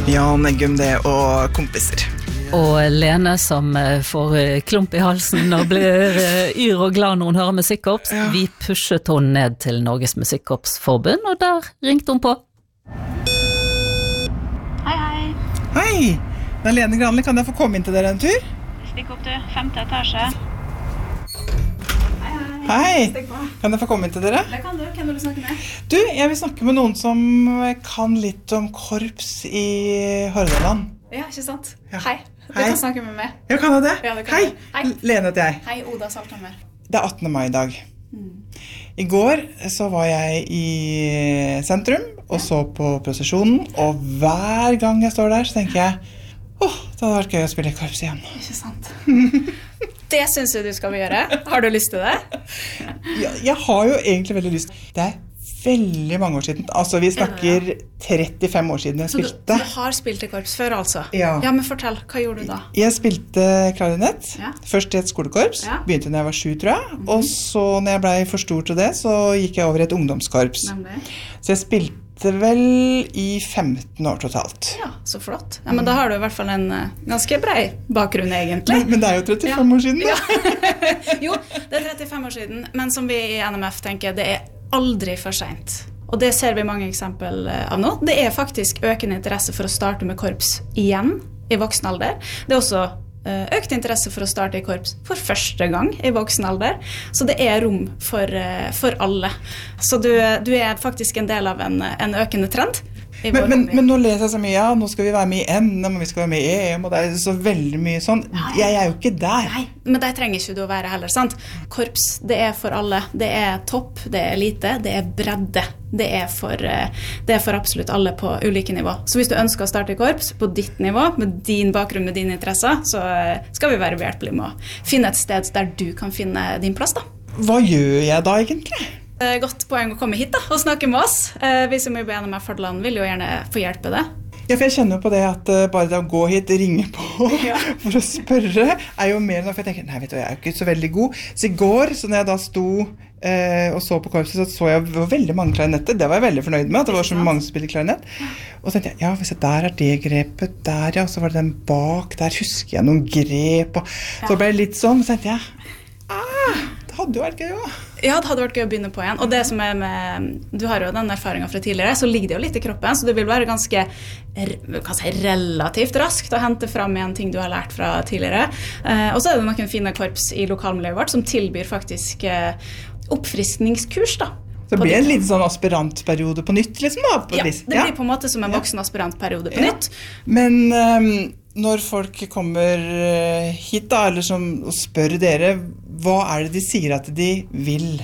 Ja, Neggum det, og kompiser. Og Lene som får klump I halsen og blir yr og glad når hun hører musikkorps. Ja. Vi pushet henne ned til Norges Musikkorpsforbund, og der ringte hun på. Hei, hei. Hei, det Lene Granli. Kan jeg få komme inn til dere en tur? Stikk opp til 5. etasje. Hei, kan jeg få komme inn til dere? Det kan du, hvem vil du snakke med? Du, jeg vil snakke med noen som kan litt om korps I Hordaland. Ja, ikke sant? Ja. Hei, du kan snakke med meg. Ja, kan jeg det? Ja, det kan Hei, du. Hei. Lene heter jeg. Hei, Oda Salthammer. Det 18. mai I dag. I går så var jeg I sentrum og så på prosesjonen, og hver gang jeg står der så tenker jeg, det hadde vært gøy å spille korps igjen. Ikke sant? Det synes jeg du skal gjøre. Har du lyst til det? Jeg har jo egentlig veldig lyst. Det veldig mange år siden. Altså, vi snakker 35 år siden jeg spilte. Så du har spilt I korps før, altså? Ja. Ja, men fortell, hva gjorde du da? Jeg spilte klarinett. Ja. Først I et skolekorps. Ja. Begynte når jeg var 7, tror jeg. Og så, når jeg ble for stor til det, så gikk jeg over I et ungdomskorps. Nemlig. Så jeg spilte vel I 15 år totalt. Ja, så flott. Ja, men da har du I hvert fall en ganske bred bakgrunn, egentlig. Men det jo 35 år siden, da. Ja. Jo, det 35 år siden, men som vi I NMF tenker, det aldri for sent. Og det ser vi mange eksempel av nå. Det faktisk økende interesse for å starte med korps igjen I voksen alder. Det også økt interesse for å starte I korps for første gang I voksen alder. Så det rom for alle. Så du faktisk en del av en økende trend. Men nå leser jeg så mye, nå skal vi være med I NM, og vi skal være med I EM, og det så veldig mye sånn. Jeg jo ikke der. Nei, men der trenger ikke du å være heller, sant? Korps, det for alle. Det topp, det elite, det bredde. Det for absolutt alle på ulike nivå. Så hvis du ønsker å starte I korps på ditt nivå, med din bakgrunn, med dine interesser, så skal vi være behjelpelige med å finne et sted der du kan finne din plass, da. Hva gjør jeg da egentlig? Godt poeng å komme hit da, og snakke med oss. Vi som jobber gjennom Hordaland vil jo gjerne få hjelpe det. Ja, for jeg kjenner jo på det at bare det å gå hit, ringe på for å spørre, jo mer enn for jeg tenker, nei, vet du, jeg jo ikke så veldig god. Så I går, så når jeg da sto og så på korpset, så jeg veldig mange klarinetter. Det var jeg veldig fornøyd med, at det var så mange som spiller klarinett. Og så tenkte jeg, ja, hvis jeg der det grepet, der ja, så var det den bak, der husker jeg noen grep, og så ble det litt sånn, så tenkte jeg, det hadde jo vært gøy også. Ja, det hadde vært gøy å begynne på igjen. Og det som med, du har jo den erfaringen fra tidligere, så ligger det jo litt I kroppen, så det vil være ganske relativt raskt å hente frem igjen ting du har lært fra tidligere. Og så det noen fine korps I lokalmiljøet vårt som tilbyr faktisk oppfriskningskurs da. Så det blir en liten sånn aspirantperiode på nytt, liksom da? Ja, det blir på en måte som en voksen aspirantperiode på nytt. Men når folk kommer hit da, eller som spør dere, hva det de sier at de vil?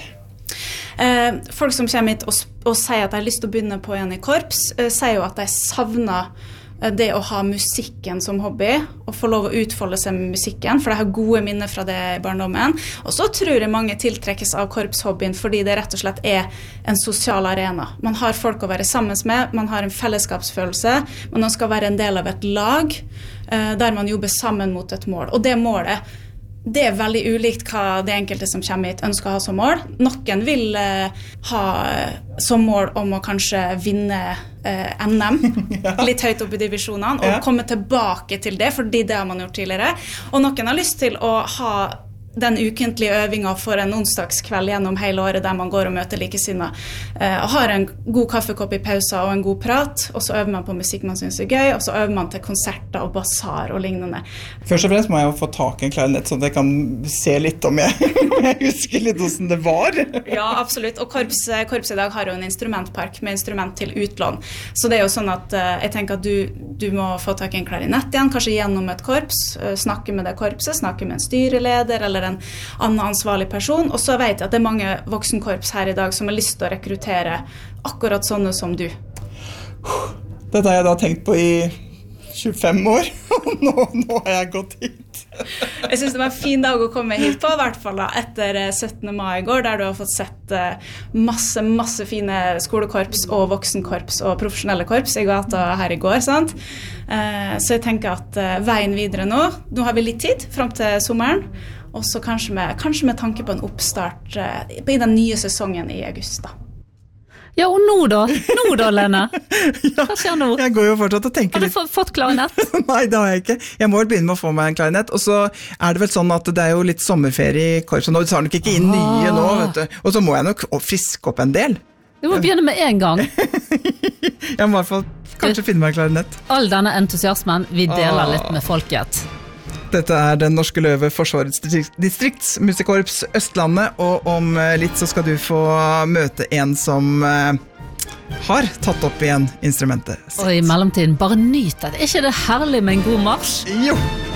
Folk som kommer hit og sier at de har lyst til å begynne på igjen I korps, sier jo at de savner det å ha musikken som hobby, og få lov å utfolde seg med musikken, for de har gode minner fra det I barndommen. Og så tror jeg mange tiltrekkes av korpshobbyen, fordi det rett og slett en sosial arena. Man har folk å være sammen med, man har en fellesskapsfølelse, man skal være en del av et lag, der man jobber sammen mot et mål. Og det målet, det veldig ulikt hva det enkelte som kommer hit ønsker å ha som mål. Noen vil ha som mål om å kanskje vinne NM, litt høyt opp I divisjonene, og komme tilbake til det, fordi det har man gjort tidligere. Og noen har lyst til å ha den ukentlige øvingen for en onsdagskveld gjennom hele året der man går og møter likesinnet. Og har en god kaffekopp I pauser og en god prat, og så øver man på musikk man synes gøy, og så øver man til konserter og basar og lignende. Først og fremst må jeg jo få tak I en klarinett, så jeg kan se litt om jeg husker litt hvordan det var. Ja, absolutt. Og korps I dag har jo en instrumentpark med instrument til utlån. Så det jo sånn at jeg tenker at du må få tak I en klarinett igjen, kanskje gjennom et korps, snakke med det korpset, snakke med en styreleder eller en annen ansvarlig person, og så vet jeg at det mange voksenkorps her I dag som har lyst til å rekruttere akkurat sånne som du. Dette har jeg da tenkt på I 25 år, og nå har jeg gått hit. Jeg synes det var en fin dag å komme hit på, I hvert fall da, etter 17. mai I går, der du har fått sett masse fine skolekorps og voksenkorps og profesjonelle korps I gata her I går, sant? Så jeg tenker at veien videre nå har vi litt tid frem til sommeren, og så kanskje med tanke på en oppstart I den nye sesongen I august da. Ja, og nå da, Lene? Hva skjer nå? Jeg går jo fortsatt og tenker litt. Har du fått klarinett? Nei, det har jeg ikke. Jeg må vel begynne med å få meg en klarinett, og så det vel sånn at det jo litt sommerferie I korpset nå, så har nok ikke inn nye nå, vet du. Og så må jeg nok friske opp en del. Du må begynne med en gang. Jeg må I hvert fall kanskje finne meg en klarinett. All denne entusiasmen, vi deler litt med folket. Dette Den Norske Løve Forsvarets distriktsmusikkorps Østlandet, og om litt så skal du få møte en som har tatt opp igjen instrumentet sitt. Og I mellomtiden, bare nyt det. Ikke det herlig med en god marsj? Jo!